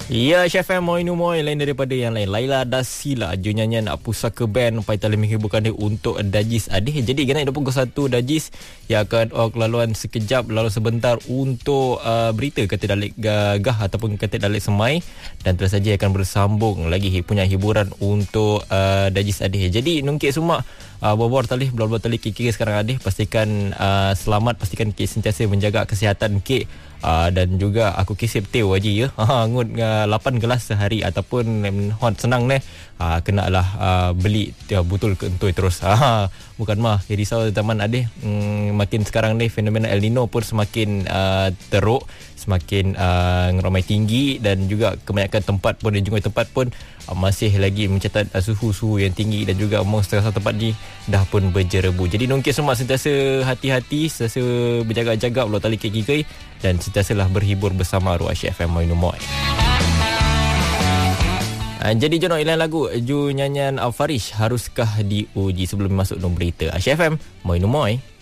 Ya, Chef M Moinu Moy lain daripada yang lain. Laila Dasila ju nyanyian pusaka band Paital menghiburkan dia untuk Dajis Adih. Jadi genap 21 Dajis yang akan laluan sekejap lalu sebentar untuk berita kata Dalik Gagah ataupun kata Dalik Semai, dan terus saja akan bersambung lagi punya hiburan untuk Dajis Adih. Jadi nungkit semua bobor talih belah-belah talih kiki sekarang Adih, pastikan selamat, pastikan Kik sentiasa menjaga kesihatan Kik. Dan juga aku kisip teh waji ya. Ngut 8 gelas sehari ataupun senang ni kenalah beli botol kentoi terus. Bukan mah risau teman Adih. Makin sekarang ni fenomena El Nino pun semakin teruk, semakin ramai tinggi, dan juga kebanyakan tempat pun dan juga tempat pun masih lagi mencatat suhu yang tinggi, dan juga setengah tempat ni dah pun berjerebu. Jadi nungkit semua sentiasa hati-hati, sentiasa berjaga-jaga ulah tali kikai, dan sentiasalah berhibur bersama Ruang FM Moinu Moy. Jadi jono iklan lagu ju nyanyian Farish Haruskah Diuji sebelum masuk nombor berita. FM Moinu Moy.